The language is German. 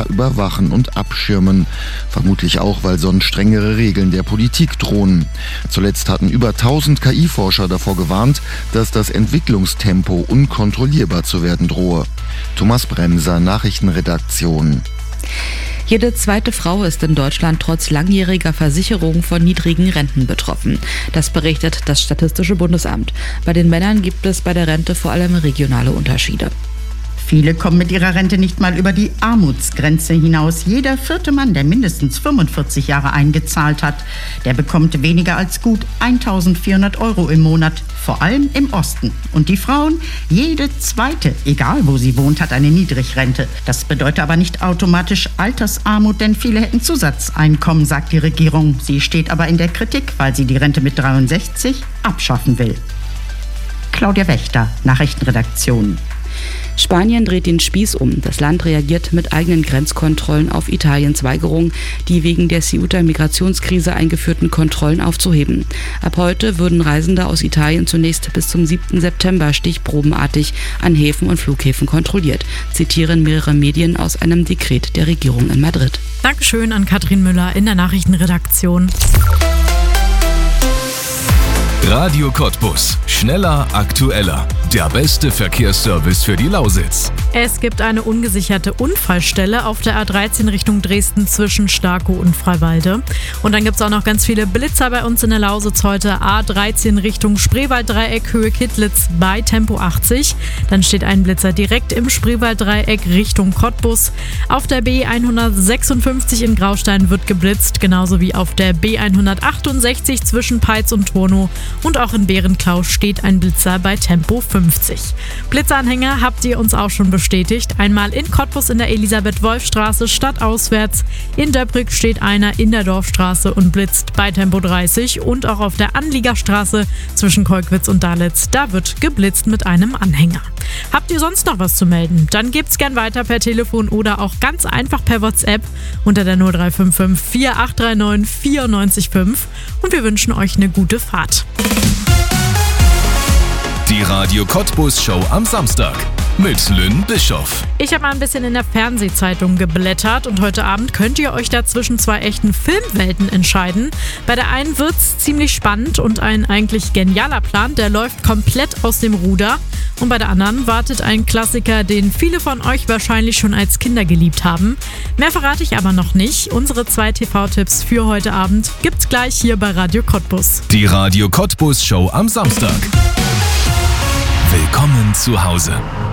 strenger überwachen und abschirmen. Vermutlich auch, weil sonst strengere Regeln der Politik drohen. Zuletzt hatten über 1000 KI-Forscher davor gewarnt, dass das Entwicklungstempo unkontrollierbar zu werden drohe. Thomas Bremser, Nachrichtenredaktion. Jede zweite Frau ist in Deutschland trotz langjähriger Versicherung von niedrigen Renten betroffen. Das berichtet das Statistische Bundesamt. Bei den Männern gibt es bei der Rente vor allem regionale Unterschiede. Viele kommen mit ihrer Rente nicht mal über die Armutsgrenze hinaus. Jeder vierte Mann, der mindestens 45 Jahre eingezahlt hat, der bekommt weniger als gut 1.400 € im Monat, vor allem im Osten. Und die Frauen, jede zweite, egal wo sie wohnt, hat eine Niedrigrente. Das bedeutet aber nicht automatisch Altersarmut, denn viele hätten Zusatzeinkommen, sagt die Regierung. Sie steht aber in der Kritik, weil sie die Rente mit 63 abschaffen will. Claudia Wächter, Nachrichtenredaktion. Spanien dreht den Spieß um. Das Land reagiert mit eigenen Grenzkontrollen auf Italiens Weigerung, die wegen der Ceuta-Migrationskrise eingeführten Kontrollen aufzuheben. Ab heute würden Reisende aus Italien zunächst bis zum 7. September stichprobenartig an Häfen und Flughäfen kontrolliert, zitieren mehrere Medien aus einem Dekret der Regierung in Madrid. Dankeschön an Katrin Müller in der Nachrichtenredaktion. Radio Cottbus. Schneller, aktueller. Der beste Verkehrsservice für die Lausitz. Es gibt eine ungesicherte Unfallstelle auf der A13 Richtung Dresden zwischen Starkow und Freiwalde. Und dann gibt es auch noch ganz viele Blitzer bei uns in der Lausitz heute. A13 Richtung Spreewalddreieck, Höhe Kittlitz bei Tempo 80. Dann steht ein Blitzer direkt im Spreewalddreieck Richtung Cottbus. Auf der B156 in Graustein wird geblitzt, genauso wie auf der B168 zwischen Peitz und Turnow. Und auch in Bärenklau steht ein Blitzer bei Tempo 50. Blitzeranhänger habt ihr uns auch schon bestätigt. Einmal in Cottbus in der Elisabeth-Wolf-Straße stadtauswärts. In Döbrig steht einer in der Dorfstraße und blitzt bei Tempo 30. Und auch auf der Anliegerstraße zwischen Kolkwitz und Dalitz. Da wird geblitzt mit einem Anhänger. Habt ihr sonst noch was zu melden? Dann gebt's gern weiter per Telefon oder auch ganz einfach per WhatsApp unter der 0355 4839 94,5. Und wir wünschen euch eine gute Fahrt. Die Radio Cottbus Show am Samstag mit Lynn Bischoff. Ich habe mal ein bisschen in der Fernsehzeitung geblättert und heute Abend könnt ihr euch da zwischen zwei echten Filmwelten entscheiden. Bei der einen wird's ziemlich spannend und ein eigentlich genialer Plan, der läuft komplett aus dem Ruder. Und bei der anderen wartet ein Klassiker, den viele von euch wahrscheinlich schon als Kinder geliebt haben. Mehr verrate ich aber noch nicht. Unsere 2 TV-Tipps für heute Abend gibt's gleich hier bei Radio Cottbus. Die Radio Cottbus Show am Samstag. Willkommen zu Hause.